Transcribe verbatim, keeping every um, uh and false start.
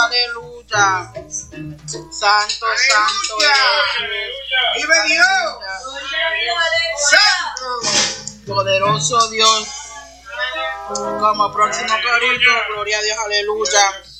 aleluya. Santo, santo Dios. ¡Vive Dios! ¡Santo! Poderoso Dios. Como próximo corito, gloria a Dios, aleluya.